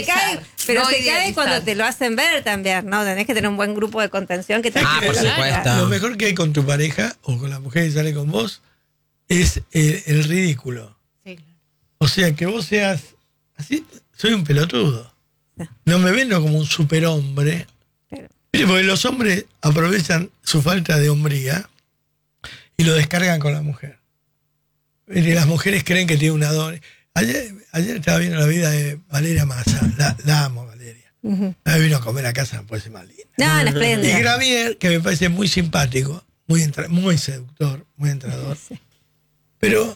Pero se cae cuando te lo hacen ver también, ¿no? Tenés que tener un buen grupo de contención que te por supuesto. Lo mejor que hay con tu pareja o con la mujer que sale con vos es el ridículo. Sí, claro. O sea, que vos seas así, soy un pelotudo. No me vendo como un superhombre. Porque los hombres aprovechan su falta de hombría y lo descargan con la mujer. Y las mujeres creen que tiene una don. Ayer estaba viendo la vida de Valeria Massa. La amo, Valeria. La vino a comer a casa, no puede ser más linda. No, espléndida. Y Gravier, que me parece muy simpático, muy seductor, muy entrador. Sí. Pero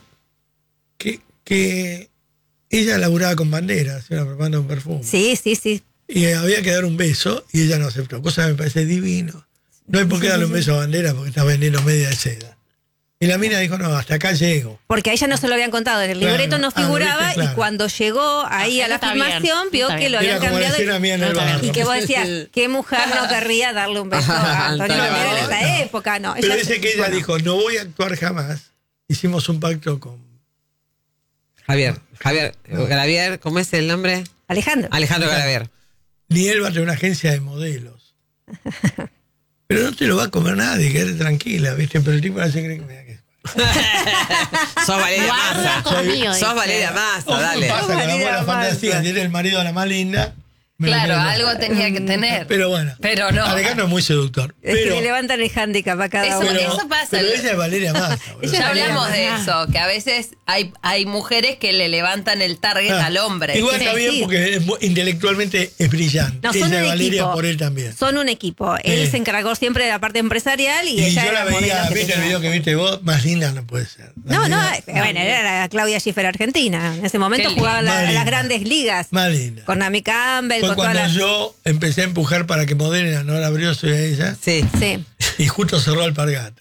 que ella laburaba con Banderas, iba preparando un perfume. Sí. Y había que dar un beso y ella no aceptó. Cosa que me parece divino. No hay por qué darle un beso a Banderas porque está vendiendo media de seda. Y la mina dijo, no, hasta acá llego. Porque a ella no se lo habían contado, en el libreto no figuraba, claro. Y cuando llegó ahí a la filmación vio que lo habían cambiado. Y que vos decías, ¿qué mujer no querría darle un beso a Antonio Banderas en esa época? No, pero dice que ella dijo, no voy a actuar jamás. Hicimos un pacto con... Javier, ¿cómo es el nombre? Alejandro Gravier. Ni él va a tener una agencia de modelos. Pero no te lo va a comer nadie, quédate tranquila, ¿viste? Pero el tipo hace creer que me da que... Sos Valeria Massa. Sos Valeria Massa, dale. Pasa con la buena fantasía, tiene el marido a la más linda. Claro, algo tenía que tener. Pero bueno, no. Alejandro es muy seductor. Es que le levantan el hándicap a cada uno. Eso pasa. Pero ella es Valeria Massa. Ya hablamos de eso, que a veces hay mujeres que le levantan el target al hombre. Igual está bien porque intelectualmente es brillante. No, son ella un Valeria equipo. Por él también. Son un equipo. Él se encargó siempre de la parte empresarial y ella yo la veía, viste el video que viste vos, más linda no puede ser. Bueno, era la Claudia Schiffer argentina. En ese momento jugaba las grandes ligas. Más linda. Con Naomi Campbell, fue con cuando todas yo empecé a empujar para que modelen a Nora Brioso y a ella. Sí. Y justo cerró Alpargata.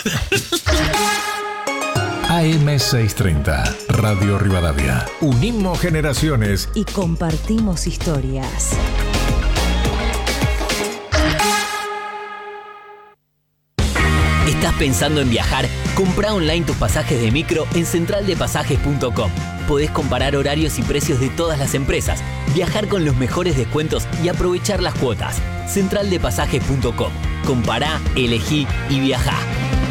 AM630, Radio Rivadavia. Unimos generaciones y compartimos historias. ¿Estás pensando en viajar? Comprá online tus pasajes de micro en centraldepasajes.com. Podés comparar horarios y precios de todas las empresas, viajar con los mejores descuentos y aprovechar las cuotas. Centraldepasajes.com. Compará, elegí y viajá.